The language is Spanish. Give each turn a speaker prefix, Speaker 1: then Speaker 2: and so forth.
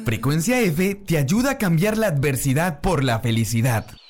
Speaker 1: Frecuencia F te ayuda a cambiar la adversidad por la felicidad.